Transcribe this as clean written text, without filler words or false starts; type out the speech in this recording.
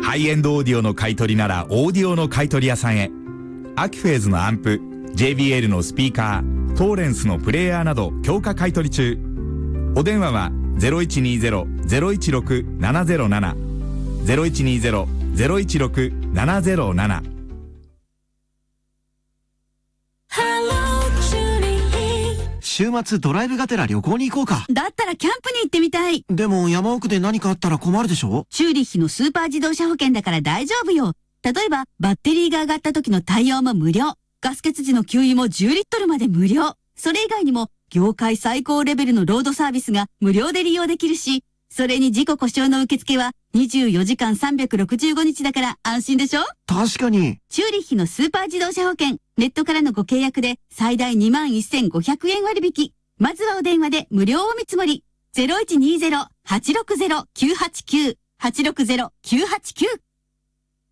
ハイエンドオーディオの買い取りならオーディオの買い取り屋さんへ。アキフェーズのアンプ、JBL のスピーカー、トーレンスのプレイヤーなど強化買い取り中。お電話は 0120-016-707 0120-016-707。 週末ドライブがてら旅行に行こうか。 だったらキャンプに行ってみたい。 でも山奥で何かあったら困るでしょ。 チューリッヒのスーパー自動車保険だから大丈夫よ。例えばバッテリーが上がった時の対応も無料、ガス欠時の給油も10リットルまで無料。それ以外にも業界最高レベルのロードサービスが無料で利用できるし、それに事故故障の受付は24時間365日だから安心でしょ。 確かに。 チューリッヒのスーパー自動車保険、ネットからのご契約で最大21,500円割引。まずはお電話で無料お見積もり。0120-860-989 860-989